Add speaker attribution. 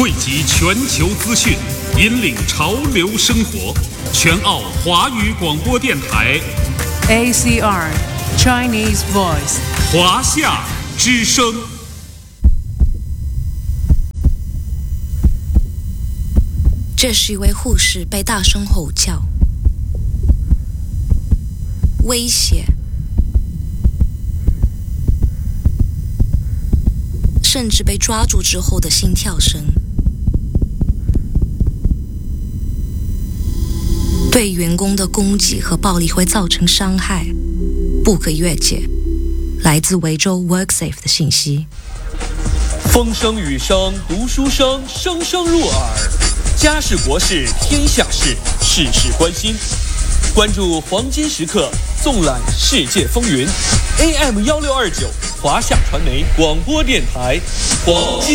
Speaker 1: 汇集全球资讯，引领潮流生活。全澳华语广播电台
Speaker 2: ACR Chinese Voice
Speaker 1: 华夏之声。
Speaker 3: 这是一位护士被大声吼叫，威胁，甚至被抓住之后的心跳声。对员工的攻击和暴力会造成伤害，不可越界。来自维州 WorkSafe 的信息。
Speaker 4: 风声雨声读书声，声声入耳。家事国事天下事，事事关心。关注黄金时刻，纵览世界风云。AM 1629华夏传媒广播电台黄金